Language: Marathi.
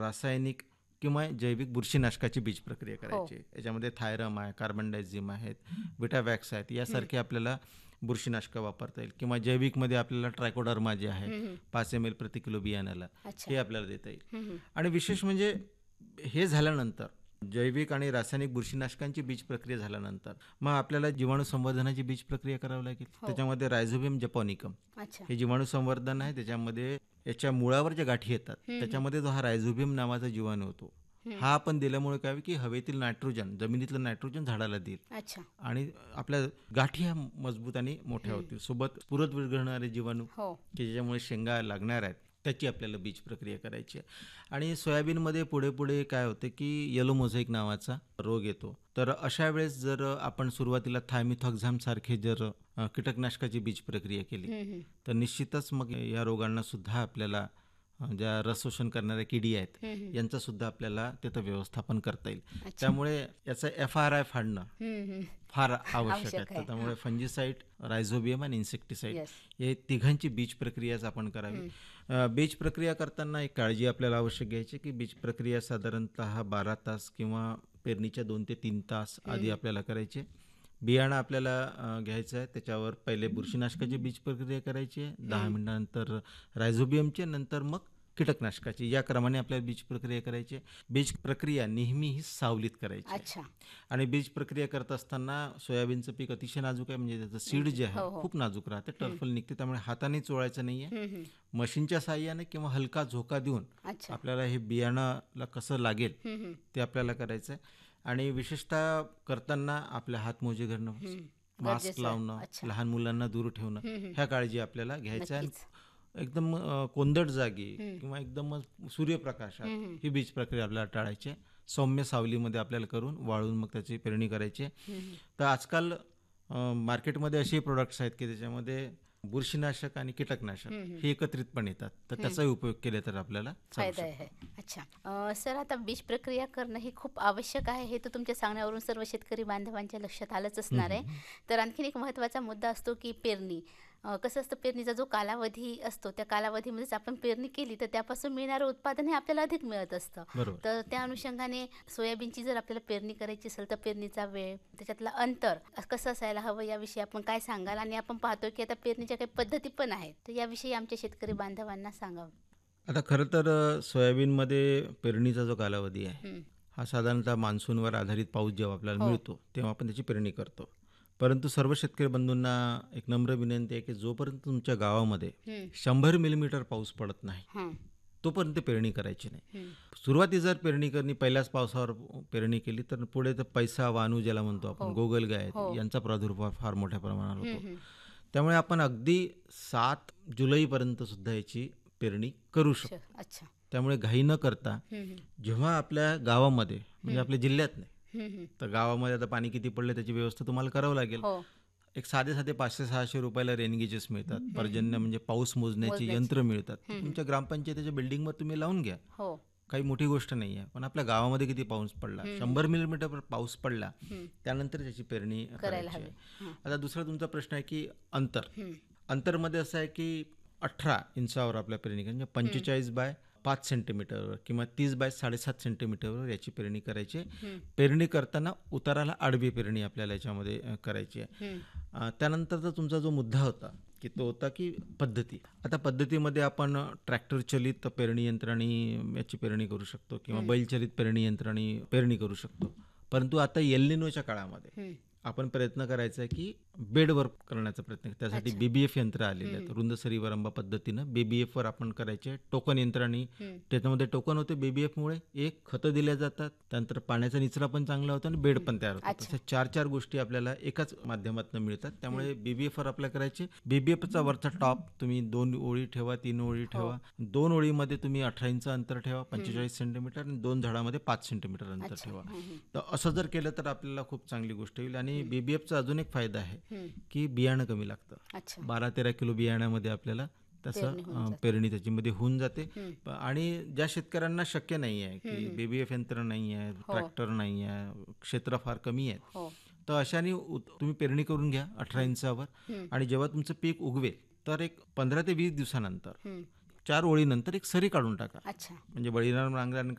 रासायनिक किंवा जैविक बुरशीनाशकाची बीज प्रक्रिया करायची. याच्यामध्ये थायरम आहे, कार्बन डायझिम आहेत, विटावॅक्स आहेत, यासारखे आपल्याला बुरशीनाशकं वापरता येईल. किंवा जैविकमध्ये आपल्याला ट्रायकोडर्मा जे आहे 5 ml प्रति किलो बियाण्याला, हे आपल्याला देता येईल. आणि विशेष म्हणजे हे झाल्यानंतर जैविक आणि रासायनिक बुरशीनाशकांची बीज प्रक्रिया झाल्यानंतर मग आपल्याला जीवाणू संवर्धनाची बीज प्रक्रिया करावी लागेल. त्याच्यामध्ये रायझोबियम जपॉनिकम हे जीवाणू संवर्धन आहे. त्याच्यामध्ये याच्या मुळावर ज्या गाठी येतात त्याच्यामध्ये जो हा रायझोबियम नावाचा जीवाणू होतो, हा आपण दिल्यामुळे काय होईल की हवेतील नायट्रोजन, जमिनीतलं नायट्रोजन झाडाला देईल आणि आपल्या गाठी ह्या मजबूत आणि मोठ्या होतील. सोबत पुरत विरघळणारे जीवाणू की ज्याच्यामुळे शेंगा लागणार आहेत त्याची आपल्याला बीज प्रक्रिया करायची आहे. आणि सोयाबीनमध्ये पुढे पुढे काय होते की येलो मोझाईक नावाचा रोग येतो. तर अशा वेळेस जर आपण सुरुवातीला थायमिथॉक्झॅम सारखे जर कीटकनाशकाची बीज प्रक्रिया केली तर निश्चितच मग या रोगांना सुद्धा आपल्याला, ज्या रसशोषण करणाऱ्या किडी आहेत यांचं सुद्धा आपल्याला तिथं व्यवस्थापन करता येईल. त्यामुळे याचं FRI फाडणं फार आवश्यक आहे. त्यामुळे फंजिसाईड, रायझोबियम आणि इन्सेक्टिसाईड हे तिघांची बीज प्रक्रियाच आपण करावी. बीज प्रक्रिया करताना एक काळजी आपल्याला आवश्यक घ्यायची की बीज प्रक्रिया साधारणतः 12 तास किंवा पेरणीच्या 2 ते 3 तास आधी आपल्याला करायचे. बियाणं आपल्याला घ्यायचं आहे, त्याच्यावर पहिले बुरशीनाशकाची बीज प्रक्रिया करायची आहे, 10 मिनिटांनंतर रायझोबियमची, नंतर मग कीटकनाशकाची. या क्रमाने आपल्याला बीज प्रक्रिया करायची आहे. बीज प्रक्रिया नेहमी ही सावलीत करायची आहे. आणि बीज प्रक्रिया करत असताना सोयाबीनचं पीक अतिशय नाजूक आहे, म्हणजे त्याचं सीड जे आहे खूप नाजूक राहते, टर्फल निघते. त्यामुळे हाताने चोळायचं नाही आहे, मशीनच्या साहाय्याने किंवा हलका झोका देऊन आपल्याला हे बियाणाला कसं लागेल ते आपल्याला करायचं आहे. आणि विशेषतः करताना आपल्या हातमोजे घालणं, मास्क लावणं, लहान मुलांना दूर ठेवणं, ह्या काळजी आपल्याला घ्यायचं आहे. एकदम कोंदट जागी किंवा एकदम सूर्यप्रकाशात ही बीज प्रक्रिया आपल्याला टाळायची आहे. सौम्य सावलीमध्ये आपल्याला करून वाळून मग त्याची पेरणी करायची आहे. तर आजकाल मार्केटमध्ये असे प्रोडक्ट्स आहेत की त्याच्यामध्ये बुरशीनाशक आणि कीटकनाशक हे एकत्रितपणे येतात, तर त्याचाही उपयोग केला तर आपल्याला फायदा आहे. अच्छा सर, आता बीज प्रक्रिया करणं हे खूप आवश्यक आहे, हे तर तुमच्या सांगण्यावरून सर्व शेतकरी बांधवांच्या लक्षात आलंच असणार आहे. तर आणखीन एक महत्त्वाचा मुद्दा असतो की पेरणी. कसं असतं, पेरणीचा जो कालावधी असतो त्या कालावधीमध्येच आपण पेरणी केली तर त्यापासून मिळणारं उत्पादन हे आपल्याला अधिक मिळत असतं. तर त्या अनुषंगाने सोयाबीनची जर आपल्याला पेरणी करायची असेल तर पेरणीचा वेळ, त्याच्यातलं अंतर कसं असायला हवं याविषयी आपण काय सांगाल? आणि आपण पाहतो की आता पेरणीच्या काही पद्धती पण आहेत, तर याविषयी आमच्या शेतकरी बांधवांना सांगावं. आता खरं तर सोयाबीनमध्ये पेरणीचा जो कालावधी आहे हा साधारणतः मान्सूनवर आधारित पाऊस जेव्हा आपल्याला मिळतो तेव्हा आपण त्याची पेरणी करतो. परंतु सर्व शेतकरी बंधूंना एक नम्र विनंती आहे की जोपर्यंत तुमच्या गावामध्ये 100 मिलीमीटर पाऊस पडत नाही तोपर्यंत पेरणी करायची नाही. सुरुवाती जर पेरणी करणी पहिल्याच पावसावर पेरणी केली तर पुढे तर पैसा, वानू ज्याला म्हणतो आपण, गोगलगाय, यांचा प्रादुर्भाव फार मोठ्या प्रमाणावर होतो. त्यामुळे आपण अगदी 7 जुलैपर्यंत सुद्धा याची पेरणी करू शकतो. त्यामुळे घाई न करता जेव्हा आपल्या गावामध्ये, म्हणजे आपल्या जिल्ह्यात नाही तर गावामध्ये आता पाणी किती पडलं त्याची व्यवस्था तुम्हाला करावं लागेल. एक साधे 500-600 रुपयाला रेनगेजेस मिळतात, पर्जन्य म्हणजे पाऊस मोजण्याची यंत्र मिळतात. तुमच्या ग्रामपंचायतीच्या बिल्डिंगवर तुम्ही लावून घ्या, काही मोठी गोष्ट नाही आहे. पण आपल्या गावामध्ये किती पाऊस पडला, 100 मिलीमीटर पाऊस पडला, त्यानंतर त्याची पेरणी करायची आहे. आता दुसरा तुमचा प्रश्न आहे की अंतरमध्ये असं आहे की 18 इंचावर आपल्या पेरणी म्हणजे 45 बाय 5 सेंटीमीटरवर किंवा 30 बाय 7.5 सेंटीमीटरवर याची पेरणी करायची आहे. पेरणी करताना उताराला आडवी पेरणी आपल्याला याच्यामध्ये करायची आहे. त्यानंतरचा तुमचा जो मुद्दा होता की तो होता की पद्धती. आता पद्धतीमध्ये आपण ट्रॅक्टर चलित पेरणी यंत्राने याची पेरणी करू शकतो किंवा बैलचलित पेरणी यंत्राने पेरणी करू शकतो. परंतु आता एल निनोच्या काळामध्ये आपण प्रयत्न करायचा आहे की बेडवर करण्याचा प्रयत्न. त्यासाठी BBF यंत्र आलेले आहेत, रुंद सरी वरंबा पद्धतीनं BBF वर आपण करायचे. टोकन यंत्राने, त्याच्यामध्ये टोकन होते BBF मुळे, एक खतं दिल्या जातात, त्यानंतर पाण्याचा निचरा पण चांगला होता आणि बेड पण तयार होतात. अशा 4 गोष्टी आपल्याला एकाच माध्यमातून मिळतात. त्यामुळे BBF वर आपल्याला करायचे. BBFचा वरचा टॉप तुम्ही 2 ओळी ठेवा, 3 ओळी ठेवा. 2 ओळीमध्ये तुम्ही 18 इंच अंतर ठेवा, 45 सेंटीमीटर, आणि 2 झाडामध्ये 5 सेंटीमीटर अंतर ठेवा. तर असं जर केलं तर आपल्याला खूप चांगली गोष्ट होईल. आणि BBFचा अजून एक फायदा आहे की बियाणं कमी लागतं. 12-13 किलो बियाण्यामध्ये आपल्याला तसं पेरणी त्याच्यामध्ये होऊन जाते. आणि ज्या शेतकऱ्यांना शक्य नाही आहे की BBF यंत्र नाही आहे, ट्रॅक्टर नाही आहे, क्षेत्र फार कमी आहे, तर अशाने तुम्ही पेरणी करून घ्या 18 इंचावर. आणि जेव्हा तुमचं पीक उगवेल तर एक 15 ते 20 दिवसानंतर 4 ओळीनंतर एक सरी काढून टाका. म्हणजे बळीराम नांगराने